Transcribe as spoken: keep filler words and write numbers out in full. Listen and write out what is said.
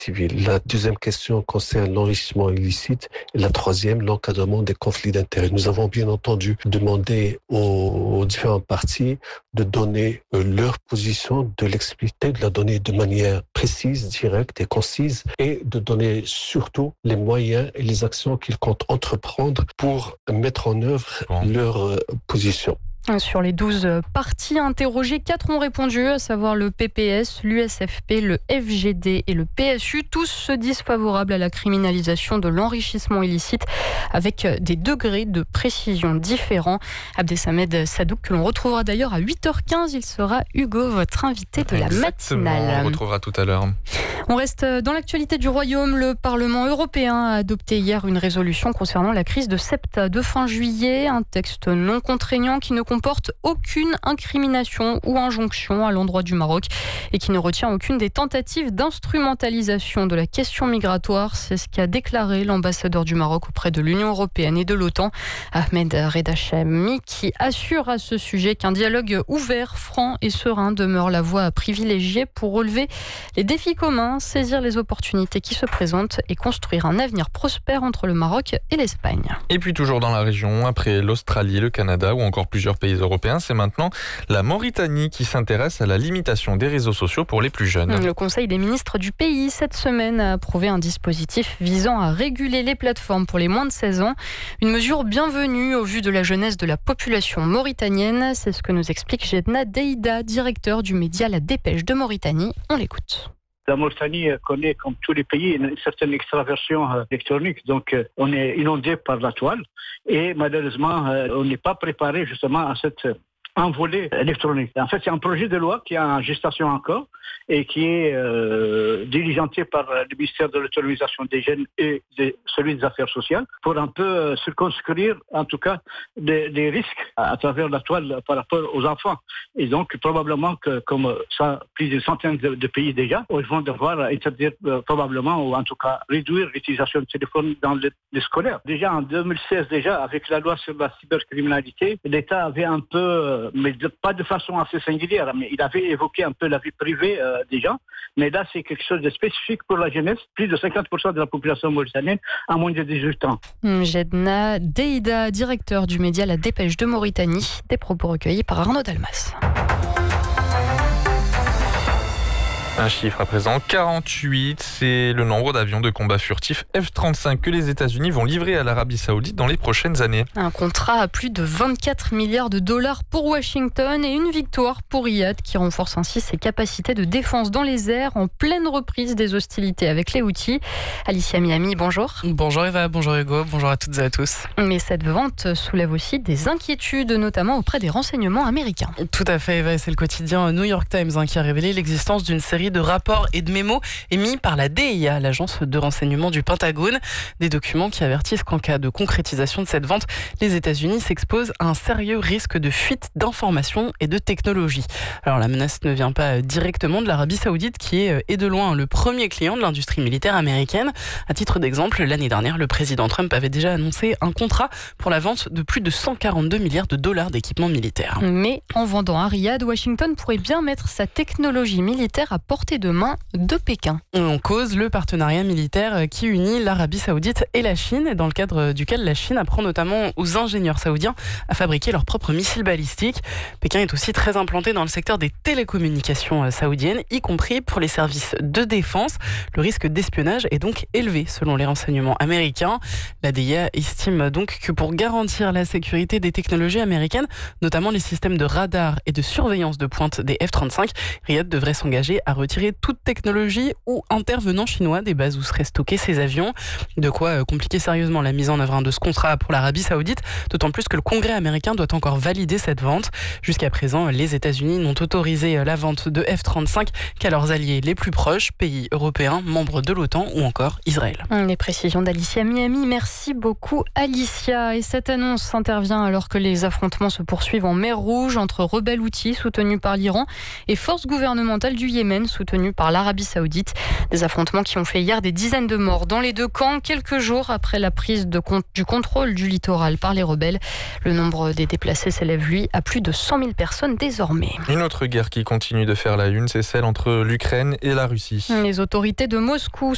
civile. La deuxième question concerne l'enrichissement illicite et la troisième, l'encadrement des conflits d'intérêts. Nous avons bien entendu demandé aux, aux différents partis de donner euh, leur position, de l'expliquer, de la donner de manière précise, directe et concise et de donner surtout les moyens et les actions qu'ils comptent entreprendre pour mettre en œuvre bon. leur euh, position. Sur les douze partis interrogés, quatre ont répondu, à savoir le P P S, l'U S F P, le F G D et le P S U. Tous se disent favorables à la criminalisation de l'enrichissement illicite avec des degrés de précision différents. Abdesamed Sadouk, que l'on retrouvera d'ailleurs à huit heures quinze, il sera Hugo, votre invité de la Exactement, matinale. on retrouvera tout à l'heure. On reste dans l'actualité du Royaume. Le Parlement européen a adopté hier une résolution concernant la crise de Ceuta de fin juillet. Un texte non contraignant qui ne comporte aucune incrimination ou injonction à l'endroit du Maroc et qui ne retient aucune des tentatives d'instrumentalisation de la question migratoire. C'est ce qu'a déclaré l'ambassadeur du Maroc auprès de l'Union européenne et de l'OTAN, Ahmed Reda Chami, qui assure à ce sujet qu'un dialogue ouvert, franc et serein demeure la voie à privilégier pour relever les défis communs, saisir les opportunités qui se présentent et construire un avenir prospère entre le Maroc et l'Espagne. Et puis toujours dans la région, après l'Australie, le Canada ou encore plusieurs pays européens, c'est maintenant la Mauritanie qui s'intéresse à la limitation des réseaux sociaux pour les plus jeunes. Le Conseil des ministres du pays, cette semaine, a approuvé un dispositif visant à réguler les plateformes pour les moins de seize ans. Une mesure bienvenue au vu de la jeunesse de la population mauritanienne. C'est ce que nous explique Jedna Deïda, directeur du média La Dépêche de Mauritanie. On l'écoute. La Mauritanie connaît, comme tous les pays, une certaine extraversion électronique. Donc, on est inondé par la toile. Et malheureusement, on n'est pas préparé justement à cette envolée électronique. En fait, c'est un projet de loi qui est en gestation encore et qui est euh, diligenté par le ministère de l'autonomisation des jeunes et de celui des affaires sociales pour un peu euh, circonscrire, en tout cas, des, des risques à, à travers la toile par rapport aux enfants. Et donc, probablement que, comme ça, plus de centaines de, de pays déjà, ils vont devoir interdire euh, probablement, ou en tout cas, réduire l'utilisation de téléphone dans les, les scolaires. Déjà, en deux mille seize, déjà, avec la loi sur la cybercriminalité, l'État avait un peu euh, mais de, pas de façon assez singulière, mais il avait évoqué un peu la vie privée euh, des gens. Mais là, c'est quelque chose de spécifique pour la jeunesse. Plus de cinquante pour cent de la population mauritanienne a moins de dix-huit ans. Jedna Deïda, directeur du média La Dépêche de Mauritanie. Des propos recueillis par Arnaud Dalmas. Un chiffre à présent, quarante-huit, c'est le nombre d'avions de combat furtifs F trente-cinq que les États-Unis vont livrer à l'Arabie Saoudite dans les prochaines années. Un contrat à plus de vingt-quatre milliards de dollars pour Washington et une victoire pour Riyad qui renforce ainsi ses capacités de défense dans les airs en pleine reprise des hostilités avec les Houthis. Alicia Miami, bonjour. Bonjour Eva, bonjour Hugo, bonjour à toutes et à tous. Mais cette vente soulève aussi des inquiétudes, notamment auprès des renseignements américains. Tout à fait Eva, c'est le quotidien New York Times hein, qui a révélé l'existence d'une série de rapports et de mémos émis par la D I A, l'agence de renseignement du Pentagone. Des documents qui avertissent qu'en cas de concrétisation de cette vente, les États-Unis s'exposent à un sérieux risque de fuite d'informations et de technologies. Alors la menace ne vient pas directement de l'Arabie Saoudite qui est, et de loin, le premier client de l'industrie militaire américaine. À titre d'exemple, l'année dernière, le président Trump avait déjà annoncé un contrat pour la vente de plus de cent quarante-deux milliards de dollars d'équipements militaires. Mais en vendant à Riyad, Washington pourrait bien mettre sa technologie militaire à portée de main de Pékin. En cause, le partenariat militaire qui unit l'Arabie Saoudite et la Chine, dans le cadre duquel la Chine apprend notamment aux ingénieurs saoudiens à fabriquer leurs propres missiles balistiques. Pékin est aussi très implanté dans le secteur des télécommunications saoudiennes, y compris pour les services de défense. Le risque d'espionnage est donc élevé selon les renseignements américains. La D I A estime donc que pour garantir la sécurité des technologies américaines, notamment les systèmes de radar et de surveillance de pointe des F trente-cinq, Riyad devrait s'engager à retirer toute technologie ou intervenant chinois des bases où seraient stockés ces avions. De quoi compliquer sérieusement la mise en œuvre de ce contrat pour l'Arabie Saoudite, d'autant plus que le Congrès américain doit encore valider cette vente. Jusqu'à présent, les États-Unis n'ont autorisé la vente de F trente-cinq qu'à leurs alliés les plus proches, pays européens, membres de l'OTAN ou encore Israël. Les précisions d'Alicia Miami. Merci beaucoup Alicia. Et cette annonce intervient alors que les affrontements se poursuivent en mer Rouge entre rebelles houthis soutenus par l'Iran et forces gouvernementales du Yémen soutenues par l'Arabie Saoudite. Des affrontements qui ont fait hier des dizaines de morts dans les deux camps, quelques jours après la prise de compte du contrôle du littoral par les rebelles. Le nombre des déplacés s'élève, lui, à plus de cent mille personnes désormais. Une autre guerre qui continue de faire la une, c'est celle entre l'Ukraine et la Russie. Les autorités de Moscou